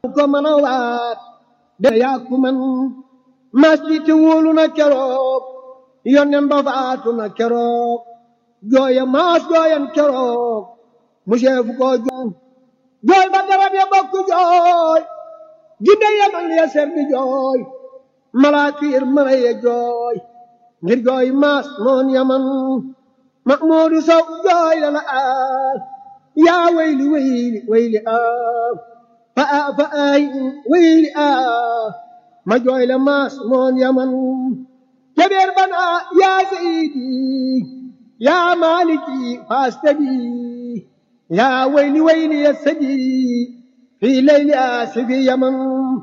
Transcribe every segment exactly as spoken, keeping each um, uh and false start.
ko mën a waat de yaa ku man masjid wóolu na keroog yonen ba faatu na keroog jooya maas jooyan keroog mu seefu ko jooy jooy ba garab ya bokk jooy gidde yaman ya seddi jooy malaakir mala ya jooy ngir jooy maas moon yaman Mahmuudu Sow jooy la la aar yaa wayli wayli wayli aar fa a fa ay wayli aar ma jooy la maas moon yaman kebeer bana yaa sayidi yaa maaliki faastadi yaa wayli wayli yassadi fi layli aasi fi yaman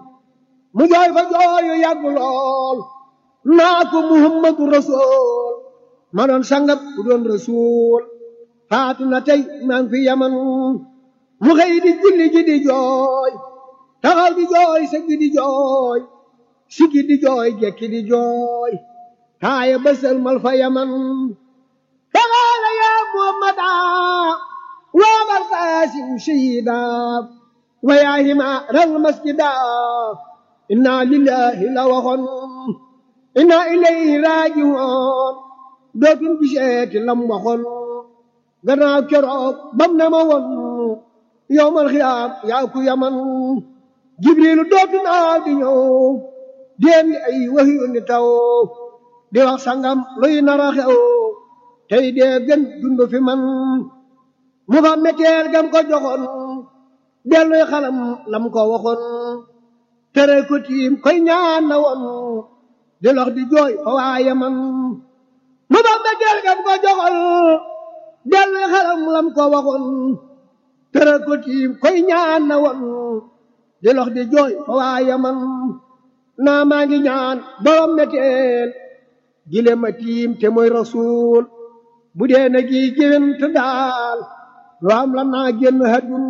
mu jooy fa jooyu yàgg lool naa ko Muhammadu Rasul ma doon sangab ku doon Rasul faatu na tey maa ngi fi yaman mu xëy di julli ji di jooy taxaw di jooy sëgg di jooy sigi di jooy jekki di jooy taaya bësal mal fa yaman taxaala yaa Muhammada waa bal qaasim shahida wa yaa hima ral masjida inna lillahi la waxoon inna ilayhi raaji'uun dootul giseeti lam waxoon gannaaw keroog bam ne ma woon yawmal xiyaam yaa ku yaman jibrilu dootu naaw di ñëw déen di ay wahyu ni taw di wax sangam luy nara xew tey dee gën dund fi man mu fa meteel gam ko joxoon delluy xalam lam ko waxoon tere ko tiim koy ñaan na woon di lox di jooy fa waa yaman mu fa meteel gam ko joxoon delluy xalam lam ko waxoon tere ko tiim koy ñaan na woon di lox di jooy fa waa yaman naa maa ngi ñaan borom meteel gile ma tiim te mooy Rasuul bu dee na gi géwént daal lu am la naa génn hadun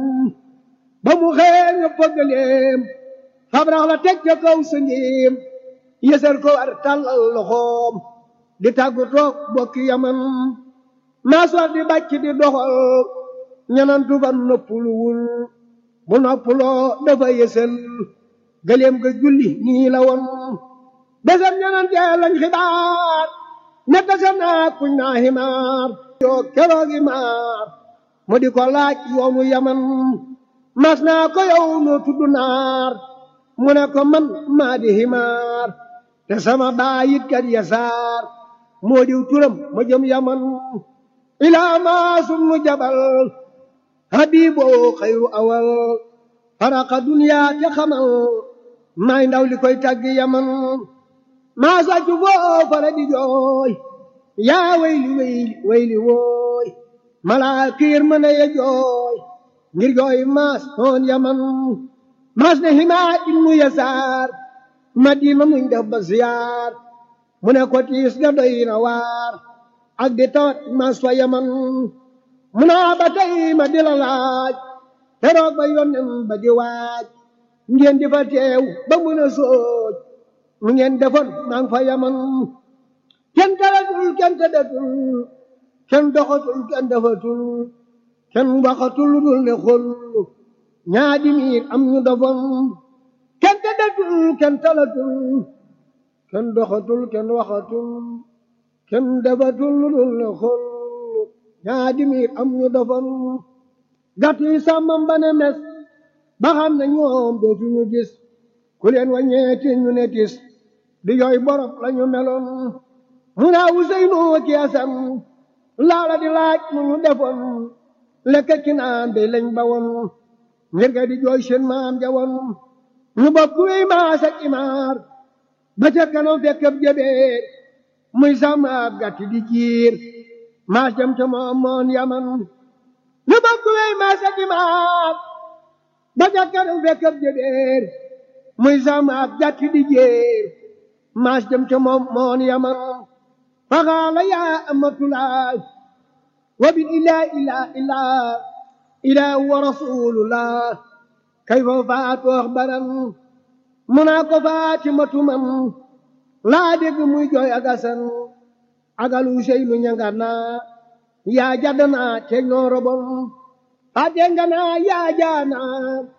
ba mu xeer nga pëggaleem fabrax la teg ca kaw sëngeem yësal ko war tàllal loxoom di tàggu toog bokki yaman maas war di bàcc di doxal ñanantu fa noppuluwul bu noppuloo dafa yësal gëleem ga julli nii la woon besam ñanantee lañ xibaar ne tase naa kuñ naa himaar yoo keroogi maar mu di ko laaj yoonu yaman mas naa ko yow noo tudd naar mu ne ko man maa di himaar te sama baayit kat yasaar moo diw turam ma jëm yaman ilaa maasum nu jabal habiboo xayru awal faraqa duniyaa te xamal maay ndaw li koy tagg yaman maa sàccu foofa la di jooy yaa wayli wayli wayli wooy malaakiir mën a ye jooy ngir jooy maas noon yaman maas ne himaa ibnu yasaar madina muñ def ba ziyaar mu ne ko tiis ga doy na waar ak di tawat maas fa yaman mu naa ba tey ma di la laaj teroog ba yonnen ba di waaj ngeen di fa teew ba mën a sooj mu ngeen defoon maa ngi fa yaman kenn talatul kenn tëddatul kenn doxatul kenn defatul kenn waxatul lu dul ne xol ñaadi miir am ñu defoon kenn tëddatul kenn talatul kenn doxatul kenn waxatul kenn defatul lu dul ne xol ñaadi miir am ñu defoon gàtt yi sàmmam ba ne mes ba xam ne ñoom dootuñu gis ku leen wàññeeti ñu ne tis di yooy borop lañu meloon mu naa Useynu ki Asan laala di laaj mu ñu defoon lekk ki naan dey lañ ba woon ngir ga di jooy seen maam ja woon ñu bokk wey maas ak imaar ba ca kanam fekk ab jabeer muy sàmm ab gàtt di jiir maas jam ca moom moon yaman ñu bokk wey maas ak imaar ba ca kanam fekk ab jabeer muy sàmm ab gàtt di jiir maas jam ca moom moon yaman faxaala yaa amatulaay wa bil ilaa ilaa ilaa ilaa wa rasulullah kayfa faatu axbaran mu naa ko Faatimatu man laa dégg muy jooy ak Asan ak Useynu ñanga naa yaa jaddanaa te ñoo robon faa denga naa yaa jaanaa